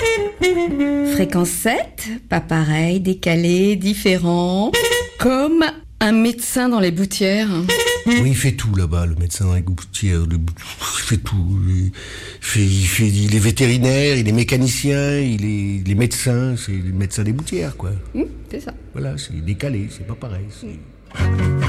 Fréquence 7, pas pareil, décalé, différent. Comme un médecin dans les gouttières. Oui, il fait tout là-bas, le médecin dans les gouttières. Il fait tout. Il est vétérinaire, il est mécanicien, il est médecin. C'est le médecin des gouttières, quoi. C'est ça. Voilà, c'est décalé, c'est pas pareil.